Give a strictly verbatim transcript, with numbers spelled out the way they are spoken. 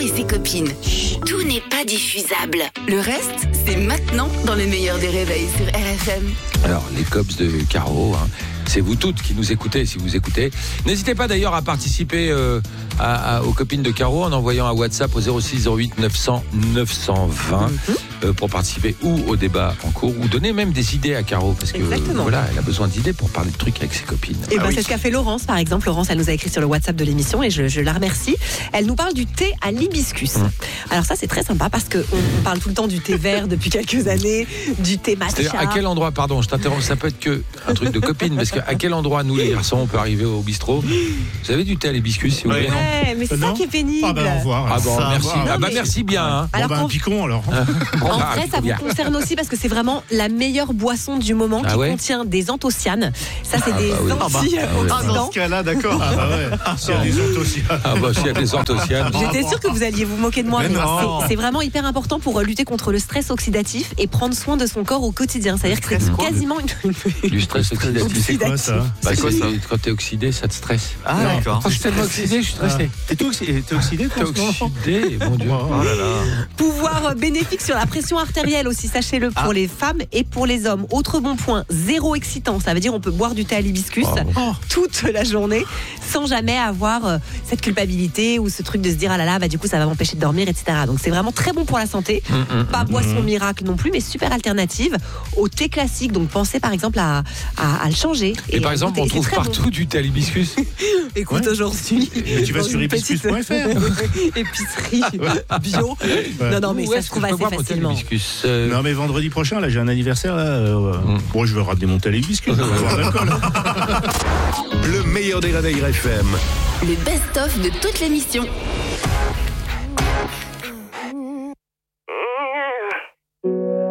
et ses copines. Tout n'est pas diffusable. Le reste, c'est maintenant dans le meilleur des réveils sur R F M. Alors, les cops de Caro, hein, c'est vous toutes qui nous écoutez, si vous écoutez. N'hésitez pas d'ailleurs à participer euh, à, à, aux copines de Caro en envoyant un WhatsApp au zéro six zéro huit neuf cents neuf cent vingt mm-hmm. euh, pour participer ou au débat en cours ou donner même des idées à Caro parce que euh, voilà, elle a besoin d'idées pour parler de trucs avec ses copines. Et ah ben oui. c'est ce qu'a fait Laurence par exemple. Laurence, elle nous a écrit sur le WhatsApp de l'émission et je, je la remercie. Elle nous parle du thé à l'hibiscus. Mmh. Alors ça c'est très sympa parce que on, on parle tout le temps du thé vert depuis quelques années, du thé matcha. C'est-à-dire à quel endroit, pardon, je t'interromps, ça peut être que un truc de copine parce qu'à quel endroit nous les garçons on peut arriver au bistrot. Vous avez du thé à l'hibiscus s'il vous plaît? Ouais, mais c'est non. ça qui est pénible. Ah ben au revoir. Ah bon, ça, merci. non, Ah bah mais... merci bien. Hein. Alors bon, bah, un picon alors. Bon, en bah, vrai, ça vous bien. concerne aussi parce que c'est vraiment la meilleure boisson du moment ah qui ouais contient des anthocyanes. Ça, c'est ah des bah oui. antioxydants. Ah, dans ce cas-là, d'accord. Ah bah ouais. S'il y a des antocianes. Ah bah s'il y a des antocyanes. J'étais sûre que vous alliez vous moquer de moi, mais, mais c'est, c'est vraiment hyper important pour lutter contre le stress oxydatif et prendre soin de son corps au quotidien. C'est-à-dire que c'est quoi, quasiment une... Du stress oxydatif. C'est quoi ça? Bah, C'est quoi c'est- ça? quand t'es oxydé, ça te stresse. Ah, Non. d'accord. Quand je suis tellement oxydé, je suis stressé. T'es tout oxy- t'es oxydé T'es toi en ce moment? oxydé, mon Dieu. Oh là là. Pouvoir bénéfique sur la pression artérielle aussi, sachez-le, pour Ah. les femmes et pour les hommes. Autre bon point, zéro excitant. Ça veut dire on peut boire du thé à l'hibiscus Oh. toute la journée sans jamais avoir euh, cette culpabilité ou ce truc de se dire ah là là, bah, du coup ça va m'empêcher de dormir, et cetera. Donc c'est vraiment très bon pour la santé. Mm, mm, Pas mm, boisson mm. miracle non plus, mais super alternative au thé classique. Donc pensez par exemple à, à, à le changer. Et, par à exemple, goûter. on C'est trouve très bon. partout du thé à l'hibiscus. Écoute, Ouais. aujourd'hui, Mais tu vas dans sur une hibiscus point F R. petite épicerie bio. Non, non, mais Où ça est-ce se que trouve je peux assez boire mon thé à facilement. l'hibiscus Euh, Non mais vendredi prochain là j'ai un anniversaire là. euh, Mm. Bon je vais ramener mon thé à l'hibiscus. On va boire d'alcool. Le meilleur des réveils R F M. Le best-of de toute l'émission.